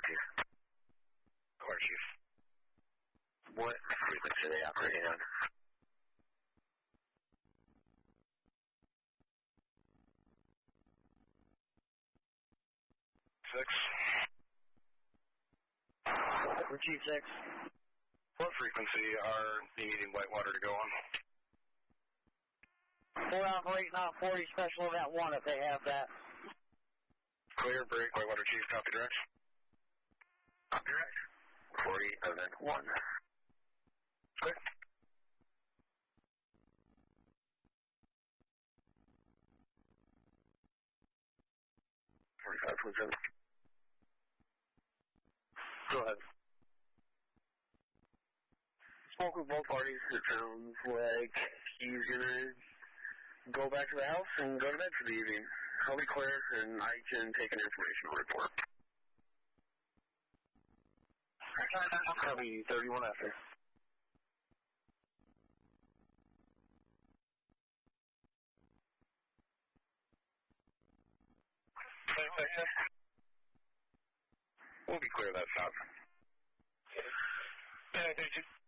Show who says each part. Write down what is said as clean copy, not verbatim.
Speaker 1: Chief.
Speaker 2: Water Chief.
Speaker 1: What frequency are they operating on?
Speaker 2: Six.
Speaker 1: Chief 6.
Speaker 2: What frequency are you needing Whitewater to go on?
Speaker 1: We're operating on 40 Special Event 1 if they have that.
Speaker 2: Clear, break, Whitewater Chief, copy direct.
Speaker 1: Copy direct. 40 Event 1.
Speaker 2: Clear. Go ahead.
Speaker 1: Spoke with both parties. It sounds like he's gonna go back to the house and go to bed for the evening. I'll be clear, and I can take an informational report.
Speaker 2: Copy 31 after. We'll be clear that stop. Yeah,